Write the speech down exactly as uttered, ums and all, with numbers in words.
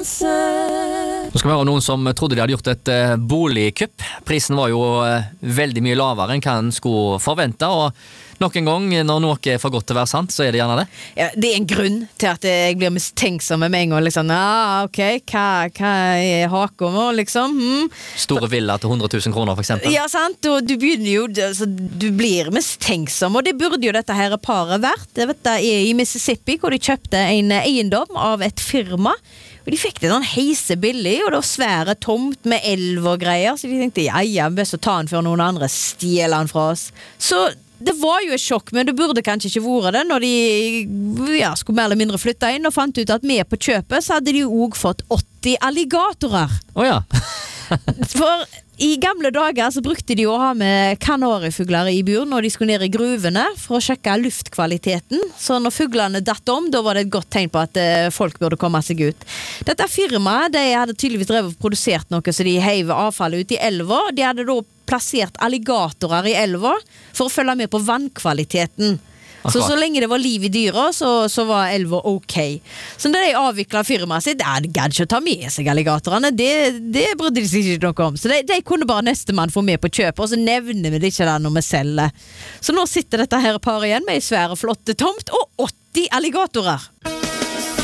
Nå skal vi høre noen som trodde de hadde gjort et uh, boligkupp. Prisen var jo uh, veldig mye lavere enn hva en skulle forvente, og nok en gang, når noe er for godt til å være sant, så er det gjerne det. Ja, det er en grunn til at jeg blir mistenksom med en gang, liksom, ah, ok, hva, hva er haken vår, liksom? Hmm. Store villa til hundre tusen kroner, for eksempel. Ja, sant, og du begynner jo, altså, du blir mistenksom, og det burde jo dette her paret vært. Jeg vet det er i Mississippi, hvor de kjøpte en eiendom av et firma, og de fikk det sånn heise billig, og det var svære tomt med elv og greier, så de tenkte, ja, ja, best å ta den før noen andre stjeler den fra oss. Så det var jo et sjokk, men det burde kanskje ikke vært det når de ja, skulle mer eller mindre flytte inn og fant ut at med på kjøpet så hadde de jo også fått åtti alligatorer. Åja. For i gamle dager så brukte de å ha med kanarifugler i bur når de skulle ned i gruvene for å sjekke luftkvaliteten. Så når fuglene datt om, da var det et godt tegn på at eh, folk burde komme seg ut. Dette firmaet, de hadde tydeligvis drevet og produsert noe, så de heiv avfallet ut i elva. De hadde da plassert alligatorer i elva for å følge med på vannkvaliteten. Så så lenge det var liv i dyra, så, så var elva ok. Så når de avviklet firmaet sitt, ja, det gadd ikke å ta med seg alligatorene, det, det brydde de seg ikke noe om. Så de, de kunne bare neste mann få med på kjøpet, og så nevner vi det ikke der når vi selger. Så nå sitter dette her paret igjen med en svære flotte tomt og åtti alligatorer.